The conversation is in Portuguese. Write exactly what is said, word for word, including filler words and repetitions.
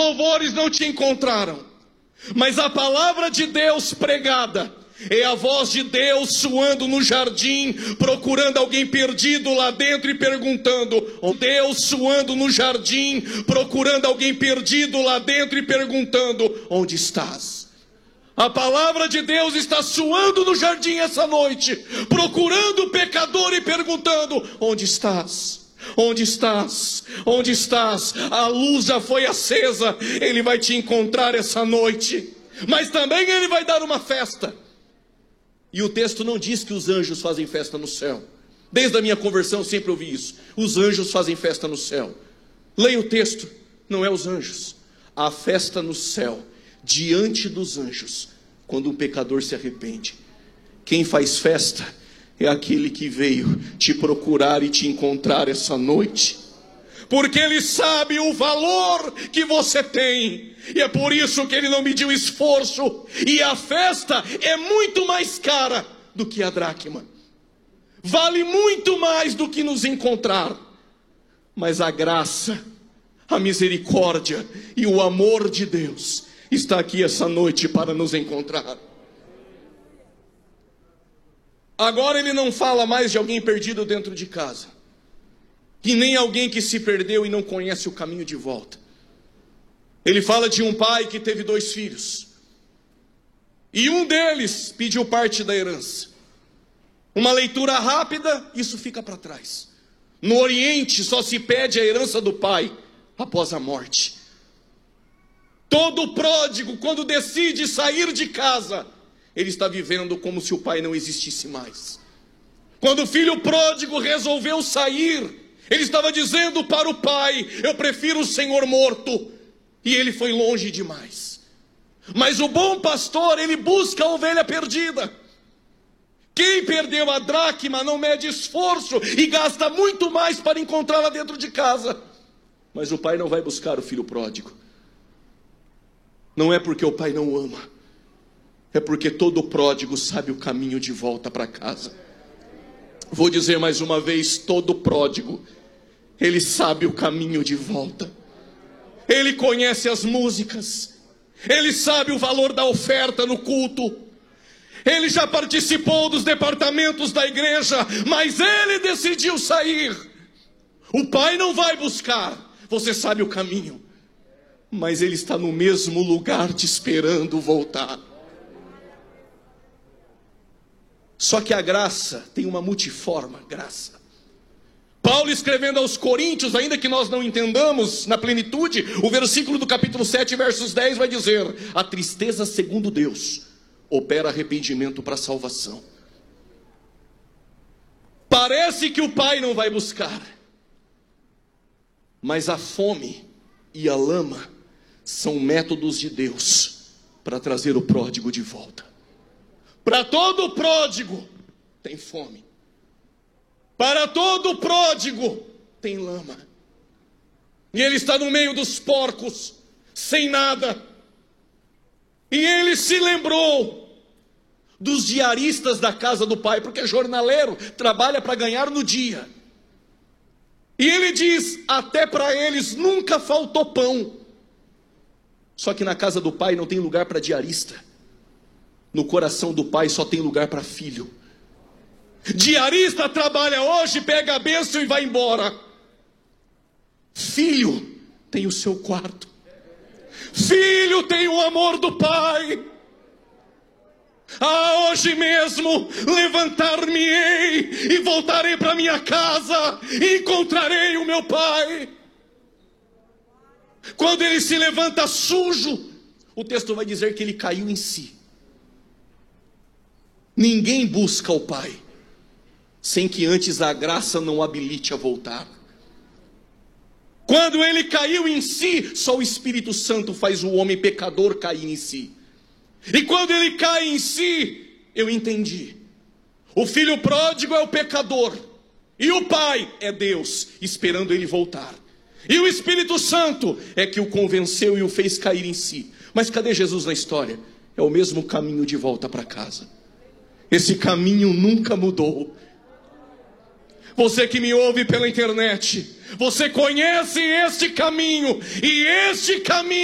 louvores não te encontraram, mas a palavra de Deus pregada é a voz de Deus soando no jardim, procurando alguém perdido lá dentro e perguntando. Deus soando no jardim, procurando alguém perdido lá dentro e perguntando: onde estás? A palavra de Deus está soando no jardim essa noite, procurando o pecador e perguntando: onde estás? Onde estás? Onde estás? A luz já foi acesa. Ele vai te encontrar essa noite, mas também ele vai dar uma festa. E o texto não diz que os anjos fazem festa no céu. Desde a minha conversão eu sempre ouvi isso. Os anjos fazem festa no céu. Leia o texto. Não é os anjos. Há festa no céu, diante dos anjos, quando um pecador se arrepende. Quem faz festa é aquele que veio te procurar e te encontrar essa noite, porque ele sabe o valor que você tem, e é por isso que ele não mediu esforço. E a festa é muito mais cara do que a dracma, vale muito mais do que nos encontrar. Mas a graça, a misericórdia e o amor de Deus está aqui essa noite para nos encontrar. Agora ele não fala mais de alguém perdido dentro de casa, e nem alguém que se perdeu e não conhece o caminho de volta. Ele fala de um pai que teve dois filhos, e um deles pediu parte da herança. Uma leitura rápida, isso fica para trás. No Oriente só se pede a herança do pai após a morte. Todo pródigo, quando decide sair de casa, ele está vivendo como se o pai não existisse mais. Quando o filho pródigo resolveu sair, ele estava dizendo para o pai: eu prefiro o Senhor morto. E ele foi longe demais. Mas o bom pastor, ele busca a ovelha perdida. Quem perdeu a dracma não mede esforço e gasta muito mais para encontrá-la dentro de casa. Mas o pai não vai buscar o filho pródigo. Não é porque o pai não ama, é porque todo pródigo sabe o caminho de volta para casa. Vou dizer mais uma vez: todo pródigo, ele sabe o caminho de volta. Ele conhece as músicas, ele sabe o valor da oferta no culto, ele já participou dos departamentos da igreja, mas ele decidiu sair. O pai não vai buscar, você sabe o caminho, mas ele está no mesmo lugar te esperando voltar. Só que a graça tem uma multiforma graça. Paulo escrevendo aos Coríntios, ainda que nós não entendamos na plenitude, o versículo do capítulo sete, versos dez vai dizer: a tristeza segundo Deus opera arrependimento para a salvação. Parece que o pai não vai buscar, mas a fome e a lama são métodos de Deus para trazer o pródigo de volta. Para todo pródigo tem fome, para todo pródigo tem lama, e ele está no meio dos porcos, sem nada, e ele se lembrou dos diaristas da casa do pai, porque jornaleiro trabalha para ganhar no dia, e ele diz: até para eles nunca faltou pão. Só que na casa do pai não tem lugar para diarista, no coração do pai só tem lugar para filho. Diarista trabalha hoje, pega a bênção e vai embora. Filho tem o seu quarto, filho tem o amor do pai. Ah, hoje mesmo levantar-me-ei e voltarei para minha casa e encontrarei o meu pai. Quando ele se levanta sujo, o texto vai dizer que ele caiu em si. Ninguém busca o pai sem que antes a graça não habilite a voltar. Quando ele caiu em si, só o Espírito Santo faz o homem pecador cair em si. E quando ele cai em si, eu entendi. O filho pródigo é o pecador, e o pai é Deus, esperando ele voltar. E o Espírito Santo é que o convenceu e o fez cair em si. Mas cadê Jesus na história? É o mesmo caminho de volta para casa. Esse caminho nunca mudou. Você que me ouve pela internet, você conhece este caminho, e este caminho